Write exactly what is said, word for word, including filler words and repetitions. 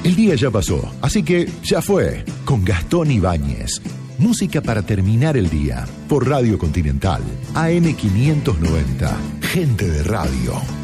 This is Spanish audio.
El día ya pasó, así que ya fue, con Gastón Ibáñez. Música para terminar el día, por Radio Continental, A M quinientos noventa. Gente de radio.